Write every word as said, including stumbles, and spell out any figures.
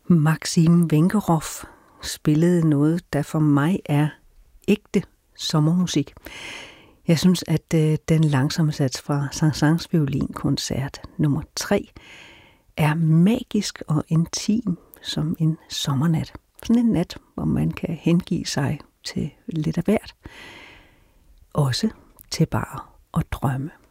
Maxim Vengerov spillede noget, der for mig er ægte sommermusik. Jeg synes, at øh, den langsomme sats fra Saint-Saëns violinkoncert nummer tre er magisk og intim som en sommernat. Sådan en nat, hvor man kan hengive sig til lidt af hvert. Også til bare at drømme.